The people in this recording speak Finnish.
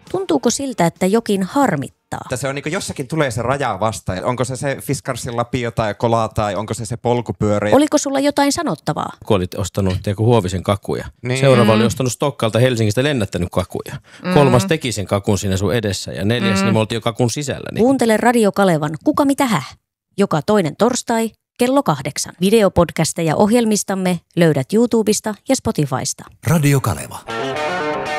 Tuntuuko siltä, että jokin harmittaa? Se on niin jossakin tulee se raja vastaan. Onko se Fiskarsin lapio tai kola tai onko se polkupyörä? Oliko sulla jotain sanottavaa? Kun olit ostanut Huovisen kakuja. Niin. Seuraava oli ostanut Stokkalta Helsingistä lennättänyt kakuja. 3. teki sen kakun siinä sun edessä ja 4. niin me oltiin jo kakun sisällä. Niin. Kuuntele Radio Kalevan Kuka mitä häh? Joka toinen torstai kello 8. Videopodcasteja ohjelmistamme löydät YouTubesta ja Spotifysta. Radio Kaleva.